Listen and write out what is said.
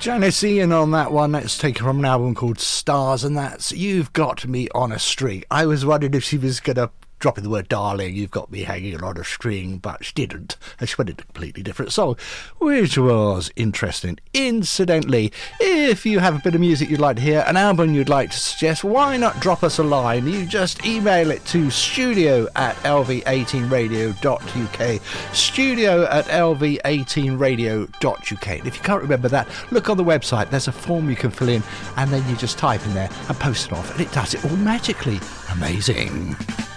Janice Ian on that one. That's taken from an album called Stars, and that's You've Got Me on a String. I was wondering if she was going to drop in the word darling, you've got me hanging on a string, but she didn't. And she went into a completely different song, which was interesting. Incidentally, if you have a bit of music you'd like to hear, an album you'd like to suggest, why not drop us a line? You just email it to studio@lv18radio.uk, studio@lv18radio.uk. And if you can't remember that, look on the website. There's a form you can fill in, and then you just type in there and post it off, and it does it all magically. Amazing.